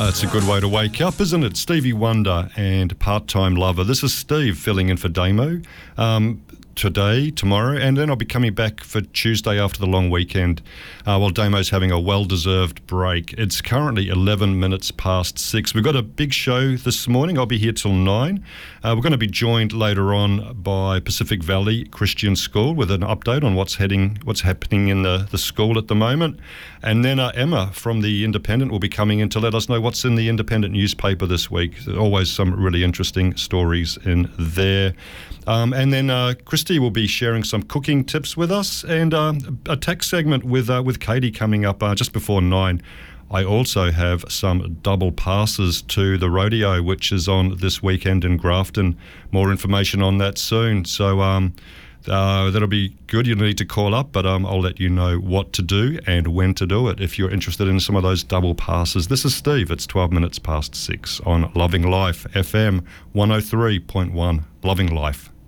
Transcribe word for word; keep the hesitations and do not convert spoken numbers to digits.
Ah, it's a good way to wake up, isn't it? Stevie Wonder and Part-Time Lover. This is Steve filling in for Damo um, today, tomorrow, and then I'll be coming back for Tuesday after the long weekend uh, while Damo's having a well-deserved break. It's currently eleven minutes past six. We've got a big show this morning. I'll be here till nine. Uh, we're going to be joined later on by Pacific Valley Christian School with an update on what's heading, what's happening in the, the school at the moment. And then uh, Emma from The Independent will be coming in to let us know what's in the Independent newspaper this week. There's always some really interesting stories in there. Um, and then uh, Christy will be sharing some cooking tips with us, and uh, a tech segment with uh, with Katie coming up uh, just before nine. I also have some double passes to the rodeo, which is on this weekend in Grafton. More information on that soon. So um, uh, that'll be good. You'll need to call up, but um, I'll let you know what to do and when to do it if you're interested in some of those double passes. This is Steve. It's twelve minutes past six on Loving Life F M one oh three point one. Loving Life.